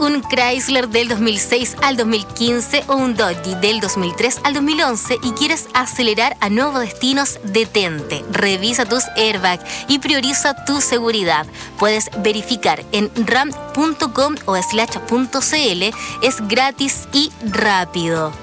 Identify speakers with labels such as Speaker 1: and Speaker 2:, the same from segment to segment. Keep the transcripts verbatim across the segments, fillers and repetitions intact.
Speaker 1: un Chrysler del dos mil seis al dos mil quince o un Dodge del dos mil tres al dos mil once y quieres acelerar a nuevos destinos? Detente, revisa tus airbags y prioriza tu seguridad. Puedes verificar en ram punto com o slash punto cl. Es gratis y rápido.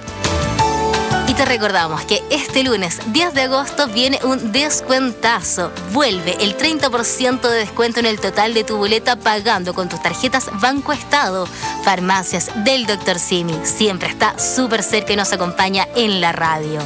Speaker 1: Y te recordamos que este lunes diez de agosto viene un descuentazo. Vuelve el treinta por ciento de descuento en el total de tu boleta pagando con tus tarjetas Banco Estado. Farmacias del doctor Simi siempre está súper cerca y nos acompaña en la radio.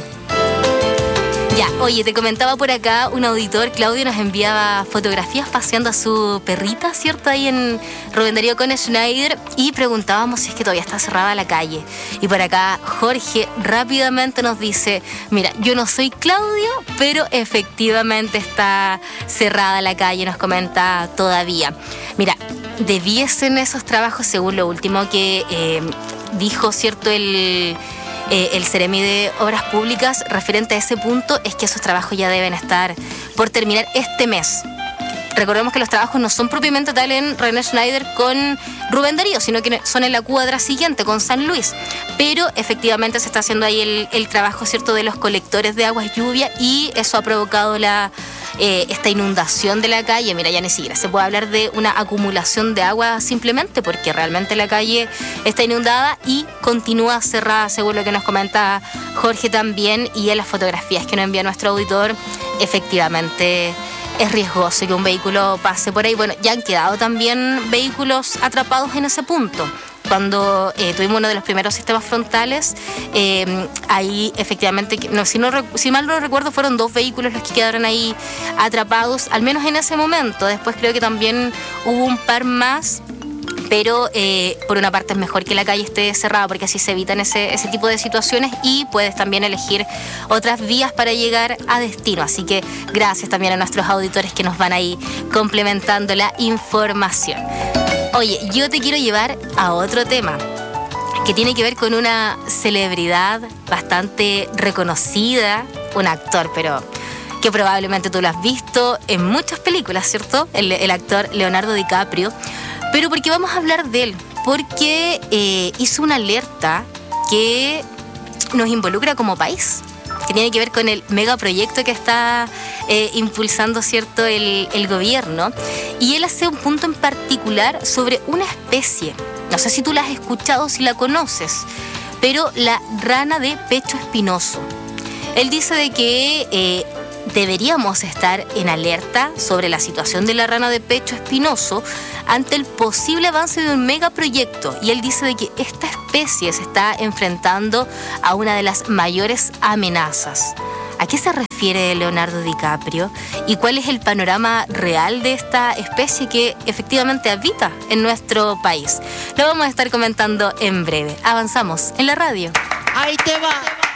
Speaker 1: Ya, oye, te comentaba por acá, un auditor, Claudio, nos enviaba fotografías paseando a su perrita, ¿cierto? Ahí en Rubén Darío con Schneider, y preguntábamos si es que todavía está cerrada la calle. Y por acá Jorge rápidamente nos dice, mira, yo no soy Claudio, pero efectivamente está cerrada la calle, nos comenta todavía. Mira, debiesen esos trabajos, según lo último que eh, dijo, ¿cierto?, el... Eh, el Ceremi de Obras Públicas referente a ese punto, es que esos trabajos ya deben estar por terminar este mes. Recordemos que los trabajos no son propiamente tal en René Schneider con Rubén Darío, sino que son en la cuadra siguiente con San Luis. Pero efectivamente se está haciendo ahí el, el trabajo, ¿cierto?, de los colectores de aguas lluvia, y eso ha provocado la eh, esta inundación de la calle. Mira, ya ni siquiera se puede hablar de una acumulación de agua simplemente porque realmente la calle está inundada y continúa cerrada, según lo que nos comenta Jorge también, y en las fotografías que nos envía nuestro auditor, efectivamente es riesgoso que un vehículo pase por ahí. Bueno, ya han quedado también vehículos atrapados en ese punto. Cuando eh, tuvimos uno de los primeros sistemas frontales, eh, ahí efectivamente, no, si, no, si mal no recuerdo, fueron dos vehículos los que quedaron ahí atrapados, al menos en ese momento. Después creo que también hubo un par más, pero eh, por una parte es mejor que la calle esté cerrada porque así se evitan ese, ese tipo de situaciones, y puedes también elegir otras vías para llegar a destino. Así que gracias también a nuestros auditores que nos van ahí complementando la información. Oye, yo te quiero llevar a otro tema que tiene que ver con una celebridad bastante reconocida, un actor, pero que probablemente tú lo has visto en muchas películas, ¿cierto? El, el actor Leonardo DiCaprio. Pero porque vamos a hablar de él, porque eh, hizo una alerta que nos involucra como país, que tiene que ver con el megaproyecto que está eh, impulsando, ¿cierto?, el, el gobierno. Y él hace un punto en particular sobre una especie, no sé si tú la has escuchado, si la conoces, pero la rana de pecho espinoso. Él dice de que eh, deberíamos estar en alerta sobre la situación de la rana de pecho espinoso ante el posible avance de un megaproyecto, y él dice de que esta especie se está enfrentando a una de las mayores amenazas. ¿A qué se refiere Leonardo DiCaprio y cuál es el panorama real de esta especie que efectivamente habita en nuestro país? Lo vamos a estar comentando en breve. Avanzamos en la radio.
Speaker 2: Ahí te va.